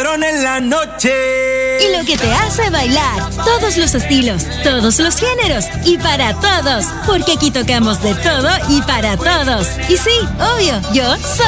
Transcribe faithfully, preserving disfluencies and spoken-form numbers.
Patrón en la noche. Y lo que te hace bailar. Todos los estilos, todos los géneros y para todos. Porque aquí tocamos de todo y para todos. Y sí, obvio, yo soy